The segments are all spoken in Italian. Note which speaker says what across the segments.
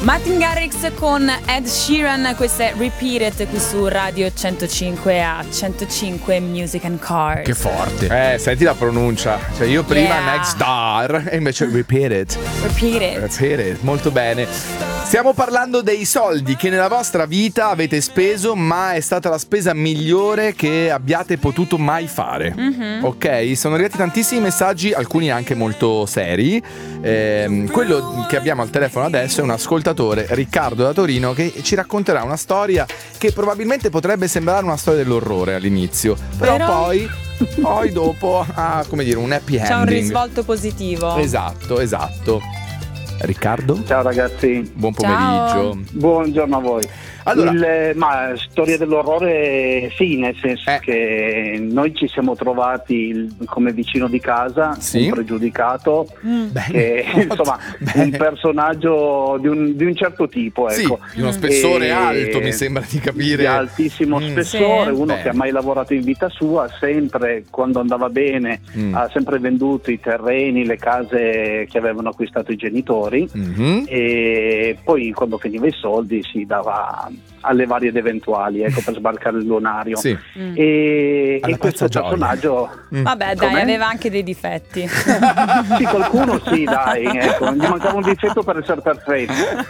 Speaker 1: Martin Garrix con Ed Sheeran, questa è Repeat It qui su Radio 105 a 105 Music and Cars.
Speaker 2: Che forte. Senti la pronuncia. Cioè io prima Next Star e invece Repeat It.
Speaker 1: Repeat
Speaker 2: It, molto bene. Stiamo parlando dei soldi che nella vostra vita avete speso, ma è stata la spesa migliore che abbiate potuto mai fare. Ok? Sono arrivati tantissimi messaggi, alcuni anche molto seri. Quello che abbiamo al telefono adesso è un ascoltatore, Riccardo da Torino, che ci racconterà una storia che probabilmente potrebbe sembrare una storia dell'orrore all'inizio, però poi dopo ha, come dire, un happy ending.
Speaker 1: C'è un risvolto positivo.
Speaker 2: Esatto. Riccardo?
Speaker 3: Ciao ragazzi.
Speaker 2: Buon pomeriggio.
Speaker 3: Ciao. Buongiorno a voi.
Speaker 2: Allora,
Speaker 3: storia dell'orrore sì, nel senso che noi ci siamo trovati come vicino di casa, un pregiudicato, che insomma un personaggio di un certo tipo, ecco.
Speaker 2: Sì, di uno spessore alto, mi sembra di capire.
Speaker 3: Di altissimo spessore, uno che ha mai lavorato in vita sua, sempre quando andava bene, ha sempre venduto i terreni, le case che avevano acquistato i genitori, e poi quando finiva i soldi si dava alle varie ed eventuali, ecco, per sbarcare il lunario. E questo personaggio
Speaker 1: vabbè, dai, aveva anche dei difetti.
Speaker 3: Sì, qualcuno sì, dai, ecco, gli mancava un difetto per essere perfetto.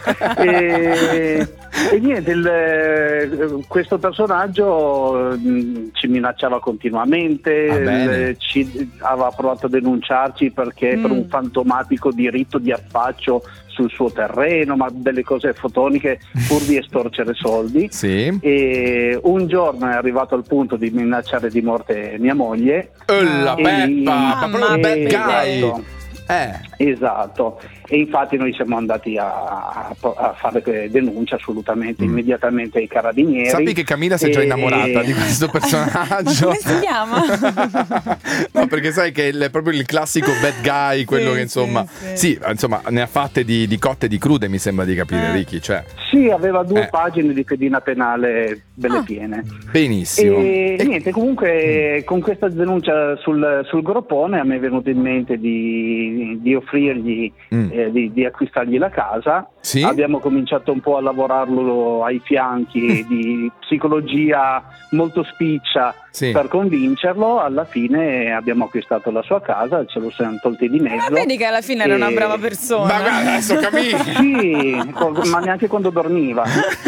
Speaker 3: E niente, questo personaggio ci minacciava continuamente, aveva provato a denunciarci perché per un fantomatico diritto di affaccio sul suo terreno, ma delle cose fotoniche pur di estorcere soldi. E un giorno è arrivato al punto di minacciare di morte mia moglie.
Speaker 2: La Peppa, proprio un bad guy.
Speaker 3: Esatto, e infatti noi siamo andati a fare denuncia assolutamente immediatamente ai carabinieri.
Speaker 2: Sappi che Camilla si è già innamorata di questo personaggio.
Speaker 1: Ma come si chiama?
Speaker 2: No, perché sai che è proprio il classico bad guy, quello che insomma insomma ne ha fatte di cotte e di crude, mi sembra di capire, Ricky, cioè.
Speaker 3: Sì, aveva 2 pagine di pedina penale belle piene.
Speaker 2: Benissimo.
Speaker 3: E niente, comunque con questa denuncia sul groppone a me è venuto in mente di offrirgli di acquistargli la casa. Abbiamo cominciato un po' a lavorarlo ai fianchi di psicologia molto spiccia per convincerlo. Alla fine abbiamo acquistato la sua casa, ce lo siamo tolti di mezzo.
Speaker 1: Ma vedi che alla fine era una brava persona.
Speaker 2: Ma guarda, adesso capisci.
Speaker 3: Sì, ma neanche quando dormiva.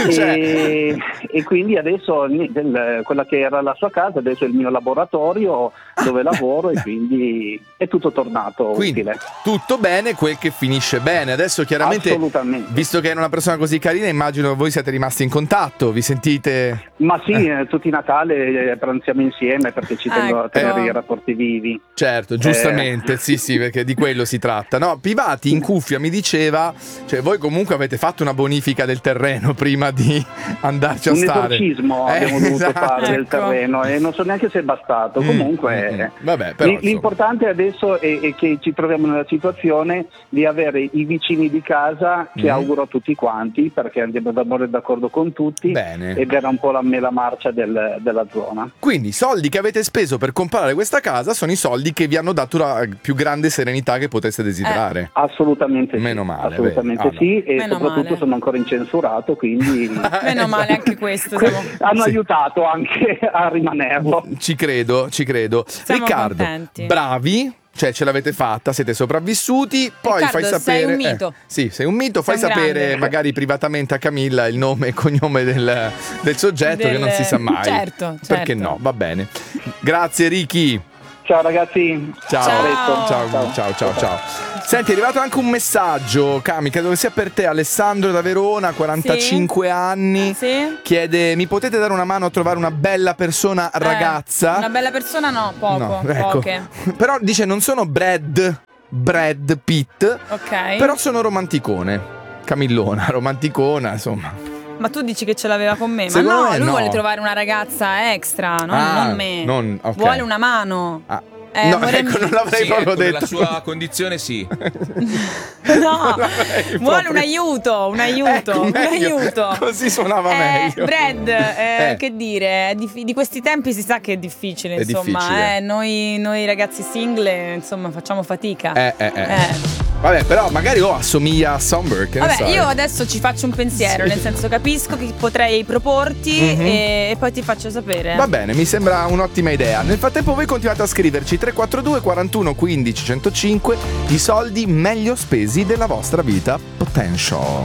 Speaker 3: E quindi adesso quella che era la sua casa adesso è il mio laboratorio dove lavoro, e quindi è tutto tornato utile.
Speaker 2: Tutto bene, quel che finisce bene. Adesso chiaramente, visto che è una persona così carina, immagino voi siete rimasti in contatto, vi sentite?
Speaker 3: Ma sì, tutti i Natale pranziamo insieme perché ci tengo a tenere i rapporti vivi.
Speaker 2: Certo, giustamente, sì, perché di quello si tratta. No, Pivati in cuffia mi diceva, cioè voi comunque avete fatto una bonifica del terreno prima di andarci a stare.
Speaker 3: Un esorcismo abbiamo dovuto fare del terreno e non so neanche se è bastato. Comunque
Speaker 2: vabbè, però,
Speaker 3: l'importante adesso è che ci troviamo nella situazione di avere i vicini di casa che auguro a tutti quanti, perché andiamo d'accordo con tutti.
Speaker 2: Bene.
Speaker 3: Ed era un po' la marcia della zona.
Speaker 2: Quindi i soldi che avete speso per comprare questa casa sono i soldi che vi hanno dato la più grande serenità che poteste desiderare.
Speaker 3: Assolutamente
Speaker 2: meno male,
Speaker 3: assolutamente sì, e
Speaker 1: meno
Speaker 3: soprattutto
Speaker 1: male.
Speaker 3: sono ancora incensurato, quindi
Speaker 1: meno male anche questo.
Speaker 3: Hanno aiutato anche a rimanerlo.
Speaker 2: Ci credo.
Speaker 1: Siamo
Speaker 2: Riccardo,
Speaker 1: contenti.
Speaker 2: bravi. Cioè ce l'avete fatta, siete sopravvissuti. Poi
Speaker 1: Riccardo,
Speaker 2: fai sapere.
Speaker 1: sei un mito.
Speaker 2: Sei un mito. Fai
Speaker 1: Sei un
Speaker 2: sapere
Speaker 1: grande.
Speaker 2: magari privatamente a Camilla il nome e cognome del soggetto, che non si sa mai.
Speaker 1: Certo.
Speaker 2: Perché no? Va bene. Grazie Ricky.
Speaker 3: Ciao ragazzi.
Speaker 2: Ciao. Senti, è arrivato anche un messaggio, Cami, credo che sia per te. Alessandro da Verona, 45 anni. Chiede: mi potete dare una mano a trovare una bella persona ragazza?
Speaker 1: Una bella persona no, poche.
Speaker 2: Però dice non sono Brad Pitt, però sono romanticone. Camillona, romanticona, insomma.
Speaker 1: Ma tu dici che ce l'aveva con me?
Speaker 2: Secondo
Speaker 1: Ma
Speaker 2: me
Speaker 1: no, lui
Speaker 2: no.
Speaker 1: vuole trovare una ragazza extra, non me. Vuole una mano.
Speaker 2: No, ecco, non l'avrei proprio detto.
Speaker 4: Nella sua condizione sì.
Speaker 1: No, vuole un aiuto.
Speaker 2: Così suonava meglio.
Speaker 1: Brad, che dire, di questi tempi si sa che è difficile, insomma.
Speaker 2: Difficile.
Speaker 1: Noi ragazzi single, insomma, facciamo fatica.
Speaker 2: Vabbè, però magari assomiglia a Songbird.
Speaker 1: Vabbè, io adesso ci faccio un pensiero, nel senso capisco che potrei proporti e poi ti faccio sapere.
Speaker 2: Va bene, mi sembra un'ottima idea. Nel frattempo voi continuate a scriverci 342 41 15 105 i soldi meglio spesi della vostra vita potential.